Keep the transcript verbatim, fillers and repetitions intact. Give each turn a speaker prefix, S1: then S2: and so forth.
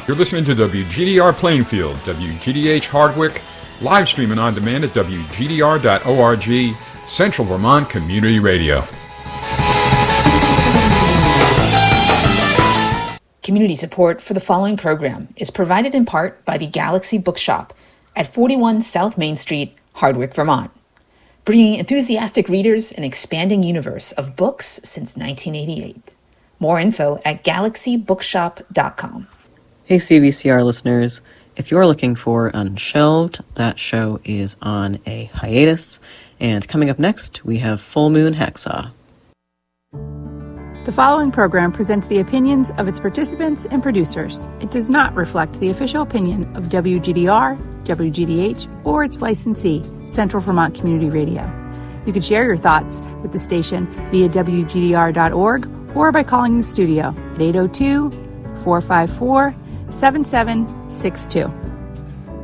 S1: You're listening to W G D R Plainfield, W G D H Hardwick, live streaming on demand at W G D R dot org, Central Vermont Community Radio.
S2: Community support for the following program is provided in part by the Galaxy Bookshop at forty-one South Main Street, Hardwick, Vermont, bringing enthusiastic readers an expanding universe of books since nineteen eighty-eight. More info at galaxy bookshop dot com.
S3: Hey C V C R listeners, if you're looking for Unshelved, that show is on a hiatus, and coming up next, we have Full Moon Hacksaw.
S4: The following program presents the opinions of its participants and producers. It does not reflect the official opinion of W G D R, W G D H, or its licensee, Central Vermont Community Radio. You can share your thoughts with the station via W G D R dot org or by calling the studio at eight oh two, four five four, seven seven six two.